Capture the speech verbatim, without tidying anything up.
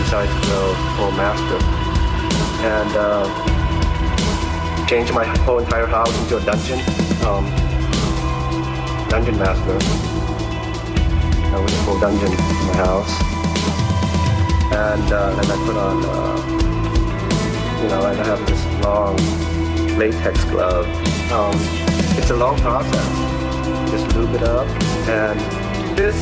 decided to go full master and uh, change my whole entire house into a dungeon. Um, dungeon master. I was a full dungeon in my house. And uh, then I put on, uh, you know, and I have this long latex glove. Um, it's a long process. Just lube it up and this